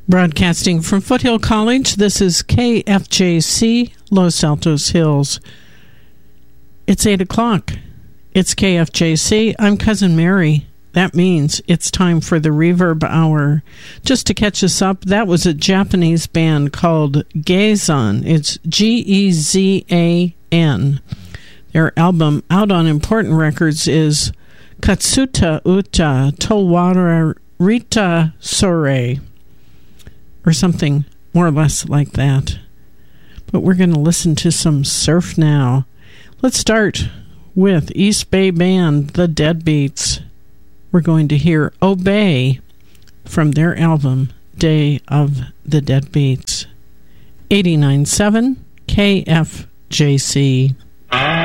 Broadcasting from Foothill College, this is KFJC, Los Altos Hills. It's 8 o'clock. It's KFJC. I'm Cousin Mary. That means it's time for the Reverb Hour. Just to catch us up, that was a Japanese band called Gezan. It's Gezan. Their album out on Important Records is Katsuta Uta Towara Rita Sore, or something more or less like that. But we're going to listen to some surf now. Let's start with East Bay Band, The Deadbeats. We're going to hear Obey from their album, Day of the Deadbeats. 89.7 KFJC.